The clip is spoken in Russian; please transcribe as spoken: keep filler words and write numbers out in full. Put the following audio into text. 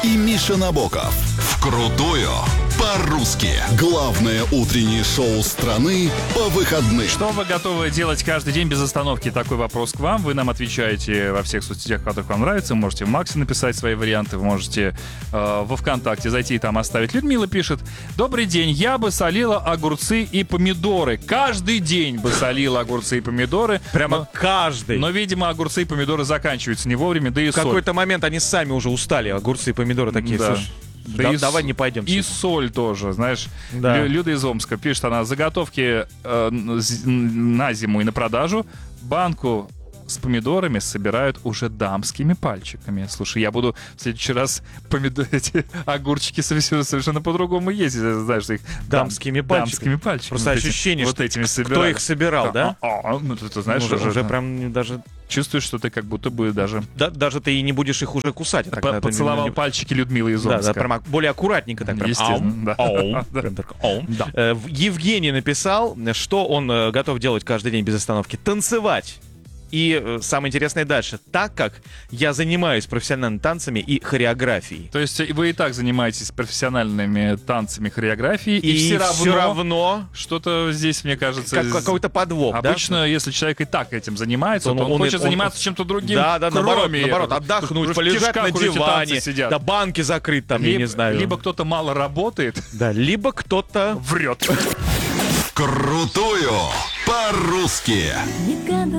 и Миша Набоков. Вкрутую по-русски. Главное утреннее шоу страны по выходным. Что вы готовы делать каждый день без остановки? Такой вопрос к вам. Вы нам отвечаете во всех соцсетях, которых вам нравится. Вы можете в Максе написать свои варианты. Вы можете э, во ВКонтакте зайти и там оставить. Людмила пишет: добрый день, я бы солила огурцы и помидоры. Каждый день бы солила огурцы и помидоры. Прямо но, каждый. Но, видимо, огурцы и помидоры заканчиваются не вовремя, да и В соль. какой-то момент они сами уже устали. Огурцы и помидоры такие. Да. Слушай, Да да, и давай с... не пойдем. И соль тоже, знаешь. Да. Лю- Люда из Омска пишет, она: заготовки э, на зиму и на продажу. Банку с помидорами собирают уже дамскими пальчиками. Слушай, я буду в следующий раз помидор... эти огурчики совершенно, совершенно по-другому есть, знаешь, их Дамскими дам... пальчиками. дамскими пальчиками. Просто вот ощущение, эти, что вот этими кто собирают. их собирал, да? А, а, ну, ты, ты знаешь, уже, уже, уже прям даже... чувствуешь, что ты как будто бы даже... Да, даже ты и не будешь их уже кусать. Так, По- да, поцеловал ты... пальчики Людмилы из Да, Омска. да, прям более аккуратненько так. Прям, естественно, да. ау, ау, прям так, ау. Да. Э, Евгений написал, что он э, готов делать каждый день без остановки. Танцевать. И э, самое интересное дальше. Так как я занимаюсь профессиональными танцами и хореографией. То есть вы и так занимаетесь профессиональными танцами, хореографией, и, И, все равно, все равно что-то здесь, мне кажется... как, из- какой-то подвох. Обычно, да? если человек и так этим занимается, Он- то он, он- хочет он- заниматься чем-то другим, Да, да, кроме наоборот, этого. наоборот, отдохнуть, Уж в полежать кишках на уже эти танцы диване, сидят. да банки закрыть там, я либо, не знаю. либо кто-то мало работает, Да, либо кто-то... врет. Вкрутую по-русски. Никогда